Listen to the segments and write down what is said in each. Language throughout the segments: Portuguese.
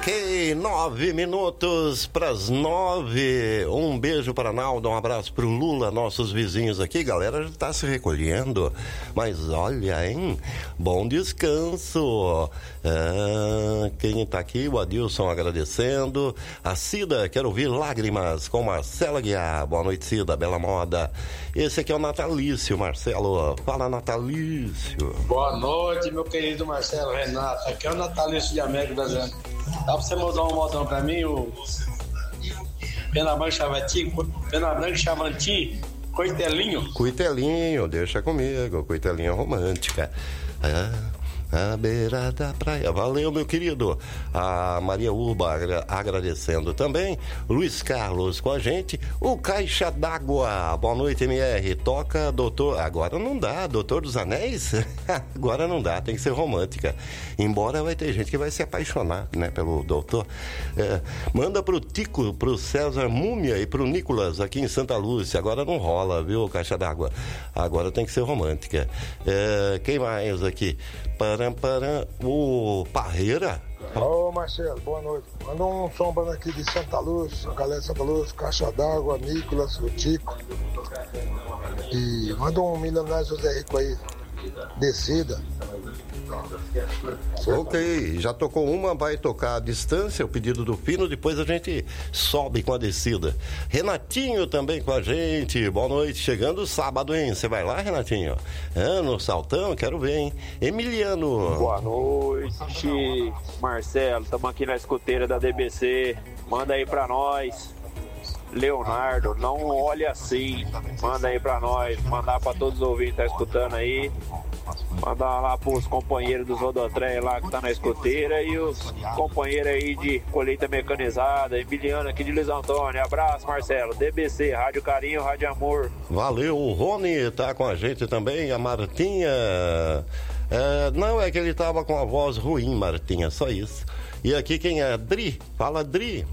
Ok, 9 para as 9. Um beijo para Naldo, um abraço para o Lula, nossos vizinhos aqui. Galera já está se recolhendo, mas olha, hein? Bom descanso. Quem está aqui? O Adilson agradecendo. A Cida, quero ouvir Lágrimas com Marcela Guiar. Boa noite, Cida, bela moda. Esse aqui é o Natalício, Marcelo. Fala, Natalício. Boa noite, meu querido Marcelo Renato. Aqui é o Natalício de América Brasileira. Dá pra você mandar um modão pra mim, o Pena Branca Chavanti, Coitelinho? Coitelinho, deixa comigo, Coitelinho romântica. À beira da praia. Valeu, meu querido. A Maria Urba agradecendo também. Luiz Carlos com a gente. O Caixa d'Água. Boa noite, MR. Toca Doutor. Agora não dá. Doutor dos Anéis? Agora não dá. Tem que ser romântica. Embora vai ter gente que vai se apaixonar, né, pelo doutor. Manda pro Tico, pro César Múmia e pro Nicolas aqui em Santa Lúcia. Agora não rola, viu, Caixa d'Água? Agora tem que ser romântica. Quem mais aqui? O Parreira. Ô Marcelo, boa noite. Manda um sombra aqui de Santa Luz, a galera de Santa Luz, Caixa d'Água, Nicolas, o Tico. E manda um milionário José Rico aí, Descida. Ok, já tocou uma, vai tocar à distância, o pedido do Pino, depois a gente sobe com a descida. Renatinho também com a gente, boa noite, chegando sábado, hein? Você vai lá, Renatinho? No Saltão, quero ver, hein? Emiliano. Boa noite, Marcelo, estamos aqui na escuteira da DBC, manda aí pra nós. Leonardo, não olhe assim, manda aí pra nós, mandar pra todos os ouvintes que tá escutando aí. Mandar lá pros companheiros dos Rodotrem lá que tá na escoteira e os companheiros aí de colheita mecanizada, Emiliano aqui de Luiz Antônio. Abraço, Marcelo. DBC, Rádio Carinho, Rádio Amor. Valeu, o Rony tá com a gente também, a Martinha. Não, é que ele tava com a voz ruim, Martinha, só isso. E aqui quem é? Dri, fala Dri.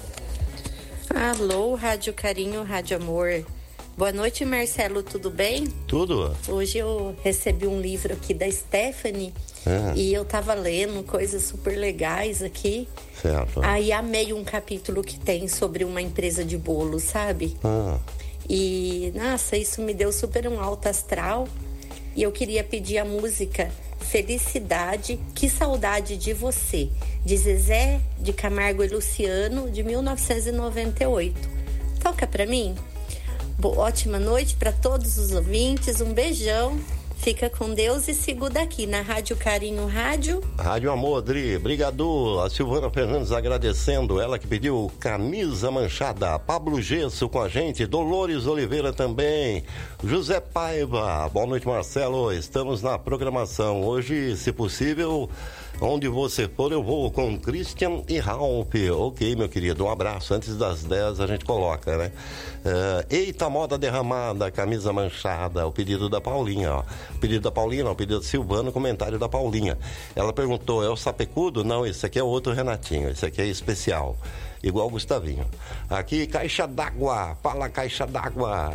Alô, Rádio Carinho, Rádio Amor. Boa noite, Marcelo, tudo bem? Tudo. Hoje eu recebi um livro aqui da Stephanie e eu tava lendo coisas super legais aqui. Certo. Aí amei um capítulo que tem sobre uma empresa de bolo, sabe? E, nossa, isso me deu super um alto astral. E eu queria pedir a música Felicidade, Que Saudade de Você, de Zezé de Camargo e Luciano, de 1998. Toca pra mim? Ótima noite para todos os ouvintes, um beijão, fica com Deus e sigo daqui na Rádio Carinho Rádio Amor, Dri, brigado. A Silvana Fernandes agradecendo, ela que pediu Camisa Manchada. Pablo Gesso com a gente, Dolores Oliveira também, José Paiva. Boa noite, Marcelo, estamos na programação hoje, se possível, onde você for eu vou com Christian e Ralph. Ok, meu querido, um abraço. Antes das 10 a gente coloca, né? Eita, moda derramada, camisa manchada. O pedido da Paulinha, ó. O pedido da Paulinha, não, o pedido do Silvano, comentário da Paulinha. Ela perguntou, é o sapecudo? Não, esse aqui é outro Renatinho, esse aqui é especial, igual o Gustavinho. Aqui, Caixa d'Água, fala Caixa d'Água.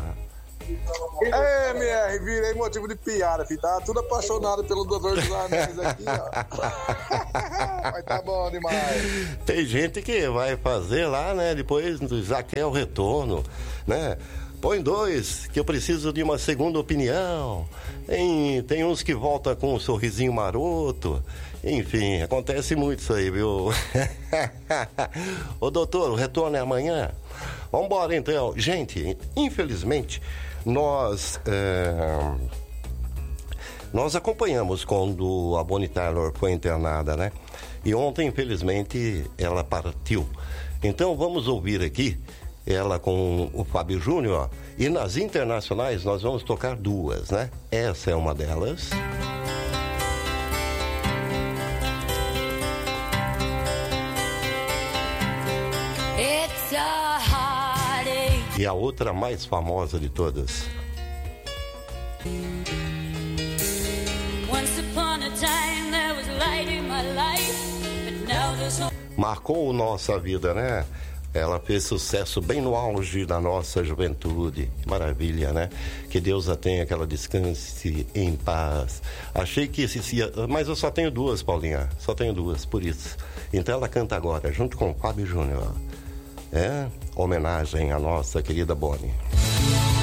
MR, virei motivo de piada, filho. Tá tudo apaixonado pelo Doutor dos Anéis aqui, ó. Mas tá bom demais. Tem gente que vai fazer lá, né? Depois já quer o retorno, né? Põe 2, que eu preciso de uma segunda opinião. Tem uns que voltam com um sorrisinho maroto. Enfim, acontece muito isso aí, viu? Ô doutor, o retorno é amanhã? Vambora então. Gente, infelizmente, nós acompanhamos quando a Bonnie Tyler foi internada, né? E ontem, infelizmente, ela partiu. Então vamos ouvir aqui ela com o Fábio Júnior, e nas internacionais nós vamos tocar 2, né? Essa é uma delas. E a outra mais famosa de todas. Marcou nossa vida, né? Ela fez sucesso bem no auge da nossa juventude. Maravilha, né? Que Deus a tenha, que ela descanse em paz. Achei que mas eu só tenho duas, Paulinha. Só tenho duas, por isso. Então ela canta agora, junto com o Fábio Júnior. Homenagem à nossa querida Bonnie.